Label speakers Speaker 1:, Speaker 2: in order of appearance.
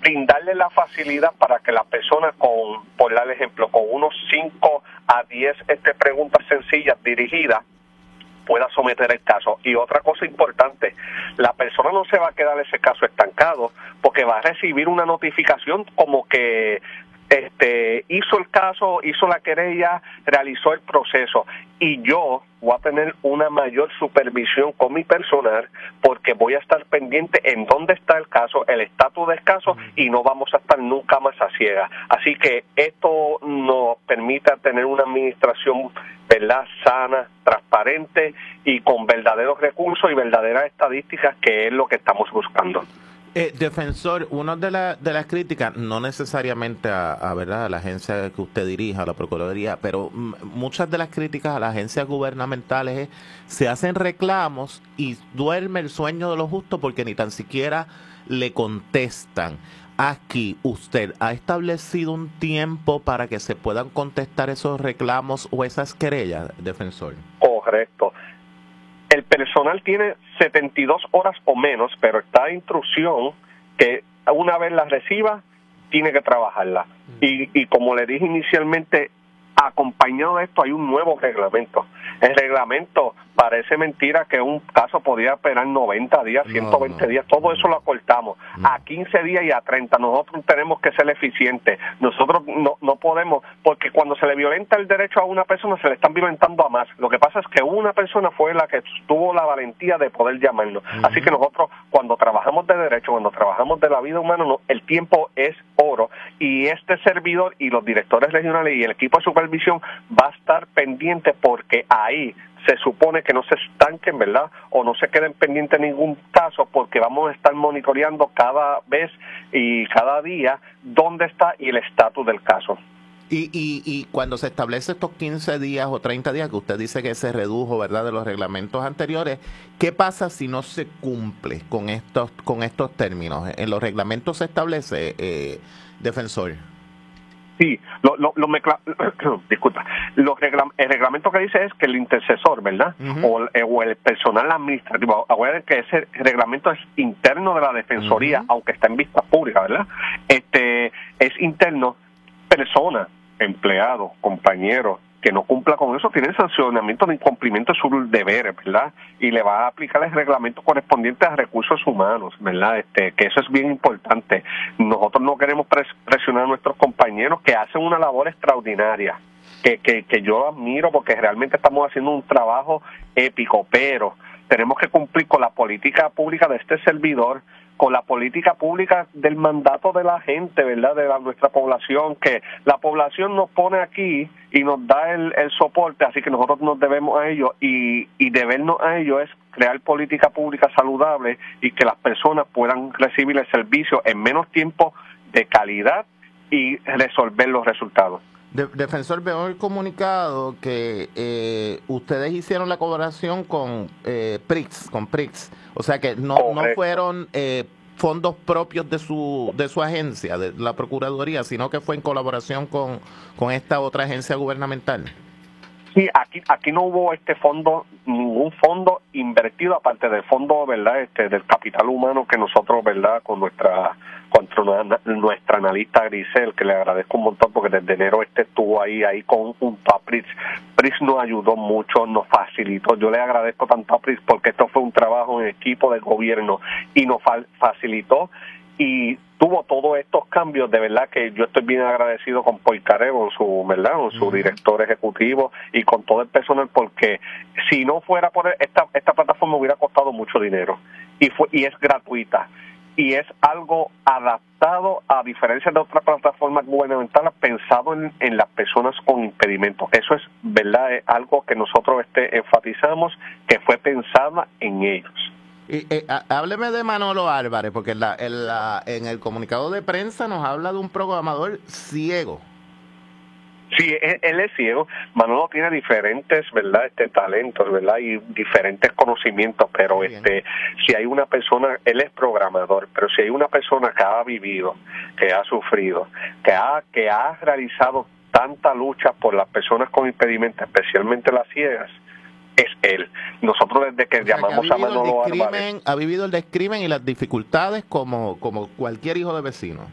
Speaker 1: brindarle la facilidad para que la persona, por dar ejemplo, con unos 5 a 10 preguntas sencillas dirigidas, pueda someter el caso. Y otra cosa importante, la persona no se va a quedar ese caso estancado, porque va a recibir una notificación como que hizo el caso, hizo la querella, realizó el proceso, y yo voy a tener una mayor supervisión con mi personal, porque voy a estar pendiente en dónde está el caso, el estatus del caso, y no vamos a estar nunca más a ciegas. Así que esto nos permite tener una administración, ¿verdad?, sana, transparente y con verdaderos recursos y verdaderas estadísticas, que es lo que estamos buscando.
Speaker 2: Defensor, una de las críticas, no necesariamente ¿verdad?, a la agencia que usted dirija, a la Procuraduría, pero muchas de las críticas a las agencias gubernamentales es, se hacen reclamos y duerme el sueño de los justos porque ni tan siquiera le contestan. Aquí, ¿usted ha establecido un tiempo para que se puedan contestar esos reclamos o esas querellas, defensor?
Speaker 1: Correcto. El personal tiene 72 horas o menos, pero está de instrucción que una vez la reciba, tiene que trabajarla. Y como le dije inicialmente, acompañado de esto hay un nuevo reglamento. El reglamento, parece mentira que un caso podía esperar 90 días, 120 días, todo eso lo acortamos a 15 días y a 30. Nosotros tenemos que ser eficientes. Nosotros no podemos, porque cuando se le violenta el derecho a una persona, se le están violentando a más. Lo que pasa es que una persona fue la que tuvo la valentía de poder llamarnos. Así que nosotros, cuando trabajamos de derecho, cuando trabajamos de la vida humana, el tiempo es oro, y este servidor y los directores regionales y el equipo de supervisión va a estar pendiente, porque ahí se supone que no se estanquen, ¿verdad?, o no se queden pendientes ningún caso, porque vamos a estar monitoreando cada vez y cada día dónde está y el estatus del caso.
Speaker 2: Y cuando se establece estos 15 días o 30 días, que usted dice que se redujo, ¿verdad?, de los reglamentos anteriores, ¿qué pasa si no se cumple con estos términos? ¿En los reglamentos se establece, defensor?
Speaker 1: Sí, disculpa, el reglamento que dice es que el intercesor, ¿verdad?, o el personal administrativo, acuérdense que ese reglamento es interno de la Defensoría, aunque está en vista pública, ¿verdad?, es interno. Persona, empleado, compañero que no cumpla con eso, tiene sancionamiento de incumplimiento de sus deberes, ¿verdad?, y le va a aplicar el reglamento correspondiente a recursos humanos, ¿verdad?, que eso es bien importante. Nosotros no queremos presionar a nuestros compañeros, que hacen una labor extraordinaria, que yo admiro, porque realmente estamos haciendo un trabajo épico, pero tenemos que cumplir con la política pública de este servidor, con la política pública del mandato de la gente, ¿verdad?, de nuestra población, que la población nos pone aquí y nos da el soporte, así que nosotros nos debemos a ellos, y debernos a ellos es crear política pública saludable y que las personas puedan recibir el servicio en menos tiempo, de calidad, y resolver los resultados.
Speaker 2: Defensor, veo el comunicado que ustedes hicieron la colaboración con PRIX, o sea que no fueron fondos propios de su agencia, de la Procuraduría, sino que fue en colaboración con esta otra agencia gubernamental.
Speaker 1: Sí, aquí no hubo ningún fondo invertido, aparte del fondo, ¿verdad?, del capital humano que nosotros, ¿verdad?, con nuestra analista Grisel, que le agradezco un montón, porque desde enero estuvo ahí junto a PRIX. PRIX nos ayudó mucho, nos facilitó. Yo le agradezco tanto a PRIX, porque esto fue un trabajo en equipo del gobierno y nos facilitó, y tuvo todos estos cambios. De verdad que yo estoy bien agradecido con Poincaré, con su director ejecutivo, y con todo el personal, porque si no fuera por esta plataforma hubiera costado mucho dinero, y es gratuita, y es algo adaptado, a diferencia de otras plataformas gubernamentales, pensado en las personas con impedimentos. Eso es, ¿verdad?, es algo que nosotros enfatizamos, que fue pensada en ellos.
Speaker 2: Hábleme de Manolo Álvarez, porque en el comunicado de prensa nos habla de un programador ciego.
Speaker 1: Sí, él es ciego. Manolo tiene diferentes, ¿verdad?, talentos, ¿verdad?, y diferentes conocimientos, pero si hay una persona, él es programador, pero si hay una persona que ha vivido, que ha sufrido, que ha realizado tanta lucha por las personas con impedimentos, especialmente las ciegas, es él. Nosotros, desde que llamamos a Manolo Álvarez,
Speaker 2: ha vivido el descrimen y las dificultades como cualquier hijo de vecino.